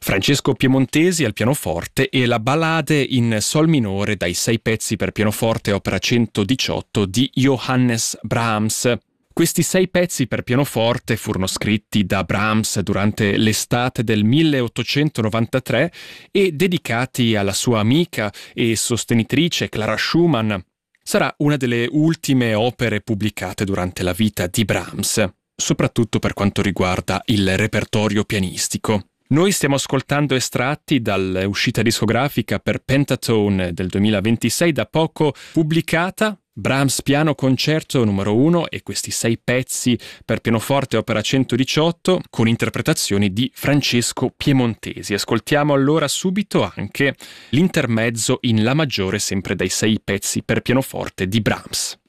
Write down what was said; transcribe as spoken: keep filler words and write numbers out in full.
Francesco Piemontesi al pianoforte e la Ballade in sol minore dai sei pezzi per pianoforte opera centodiciotto di Johannes Brahms. Questi sei pezzi per pianoforte furono scritti da Brahms durante l'estate del milleottocentonovantatré e dedicati alla sua amica e sostenitrice Clara Schumann. Sarà una delle ultime opere pubblicate durante la vita di Brahms, soprattutto per quanto riguarda il repertorio pianistico. Noi stiamo ascoltando estratti dall'uscita discografica per Pentatone del duemilaventisei, da poco pubblicata, Brahms Piano Concerto numero uno e questi sei pezzi per pianoforte opera centodiciotto con interpretazioni di Francesco Piemontesi. Ascoltiamo allora subito anche l'intermezzo in La maggiore, sempre dai sei pezzi per pianoforte di Brahms.